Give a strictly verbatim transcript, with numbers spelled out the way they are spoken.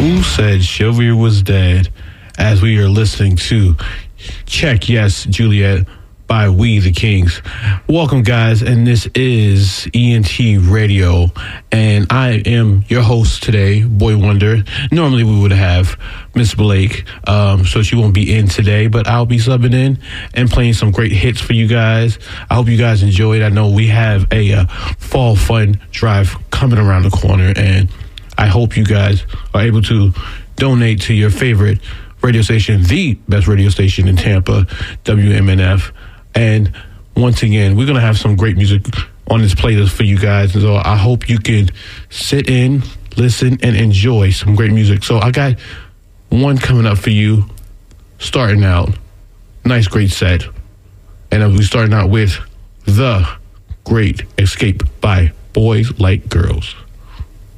Who Said Chivalry Was Dead, as we are listening to Check Yes, Juliet by We the Kings. Welcome, guys, and this is E N T Radio, and I am your host today, Boy Wonder. Normally we would have Miss Blake, um, so she won't be in today, but I'll be subbing in and playing some great hits for you guys. I hope you guys enjoyed. I know we have a uh, fall fun drive coming around the corner, and I hope you guys are able to donate to your favorite radio station, the best radio station in Tampa, W M N F. And once again, we're going to have some great music on this playlist for you guys. And so I hope you can sit in, listen, and enjoy some great music. So I got one coming up for you, starting out. Nice, great set. And we're starting out with The Great Escape by Boys Like Girls.